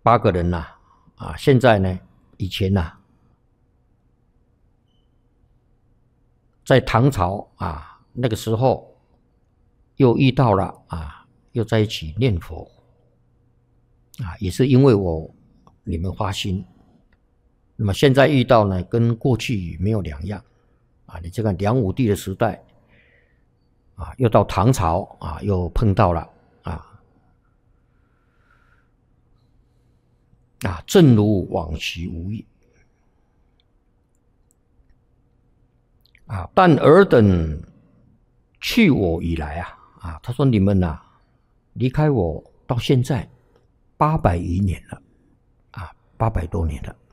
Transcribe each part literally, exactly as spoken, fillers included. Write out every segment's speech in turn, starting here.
八个人呐、啊，啊，现在呢，以前呐、啊，在唐朝啊，那个时候又遇到了啊，又在一起念佛啊，也是因为我你们发心。那么现在遇到呢，跟过去没有两样啊。你这个梁武帝的时代啊，又到唐朝啊，又碰到了啊啊，正如往昔无异啊。但尔等去我以来啊啊，他说你们呐、啊，离开我到现在八百余年了啊，八百多年了。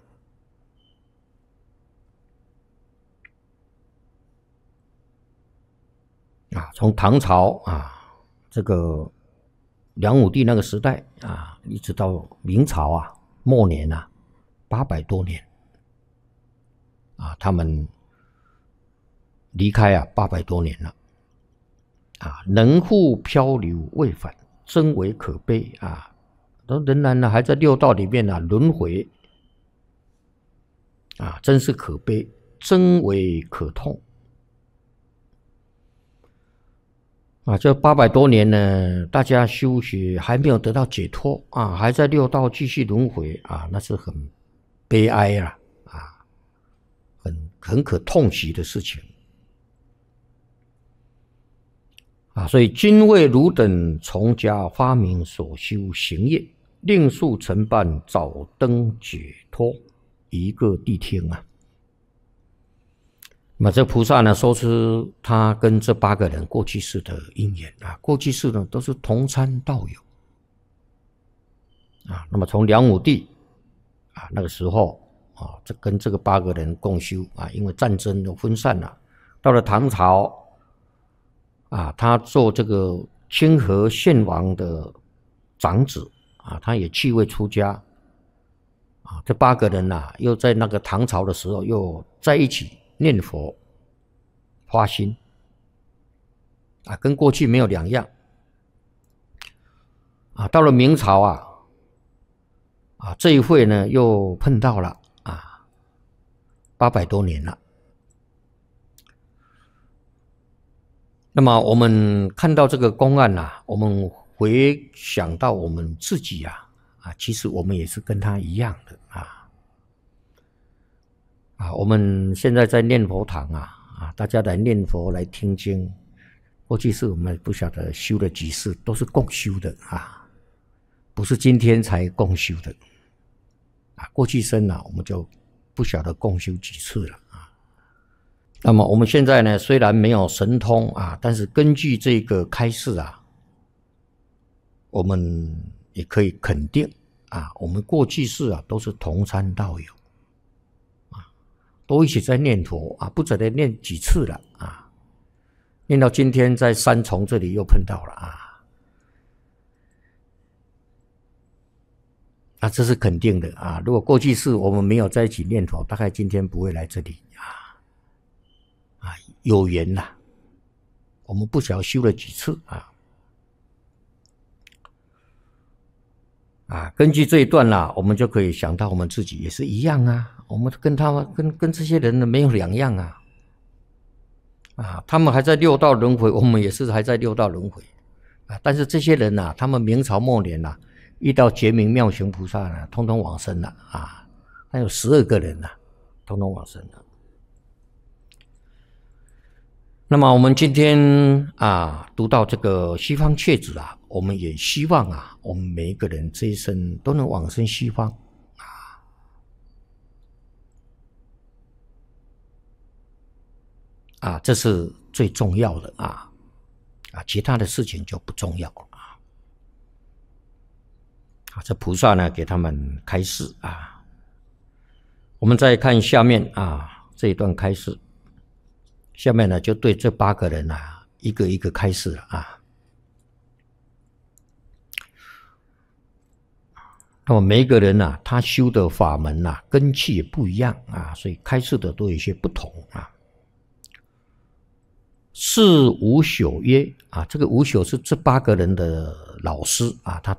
啊，从唐朝啊，这个梁武帝那个时代啊，一直到明朝啊末年啊，八百多年啊，他们离开啊八百多年了啊，人复漂流未返，真为可悲啊！都仍然呢还在六道里面啊轮回啊，真是可悲，真为可痛。啊，这八百多年呢，大家修学还没有得到解脱啊，还在六道继续轮回啊，那是很悲哀啊，啊，很很可痛惜的事情啊。所以今为汝等从家发明所修行业，令速成办，早登解脱，一个谛听啊。那么这菩萨呢，说出他跟这八个人过去世的因缘啊，过去世呢都是同参道友啊。那么从梁武帝啊那个时候啊，这跟这个八个人共修啊，因为战争都分散了。到了唐朝啊，他做这个清河县王的长子啊，他也继位出家啊。这八个人啊，又在那个唐朝的时候又在一起念佛发心啊，跟过去没有两样啊。到了明朝啊，啊这一会呢又碰到了啊，八百多年了。那么我们看到这个公案啊，我们回想到我们自己啊，啊，其实我们也是跟他一样的啊。啊，我们现在在念佛堂啊，啊，大家来念佛来听经，过去是我们不晓得修了几世，都是共修的啊，不是今天才共修的啊。过去生啊，我们就不晓得共修几次了啊。那么我们现在呢，虽然没有神通啊，但是根据这个开示啊，我们也可以肯定啊，我们过去世啊都是同参道友。都一起在念佛啊，不知道念几次了啊，念到今天在三重这里又碰到了啊，啊，这是肯定的啊。如果过去世我们没有在一起念佛，大概今天不会来这里啊，啊，有缘呐，我们不晓得修了几次啊，啊，根据这一段啦、啊，我们就可以想到我们自己也是一样啊。我们跟他们跟跟这些人呢没有两样啊，啊，他们还在六道轮回，我们也是还在六道轮回啊。但是这些人呐、啊，他们明朝末年呐、啊，遇到觉明妙行菩萨呢，通通往生了啊，还有十二个人呐、啊，通通往生了。那么我们今天啊，读到这个西方切子啊，我们也希望啊，我们每一个人这一生都能往生西方。啊，这是最重要的啊，啊，其他的事情就不重要了啊。啊，这菩萨呢给他们开示啊，我们再看下面啊这一段开示，下面呢就对这八个人啊一个一个开示了啊。那么每一个人啊，他修的法门啊根器也不一样啊，所以开示的都有一些不同啊。是无朽曰啊，这个无朽是这八个人的老师啊，他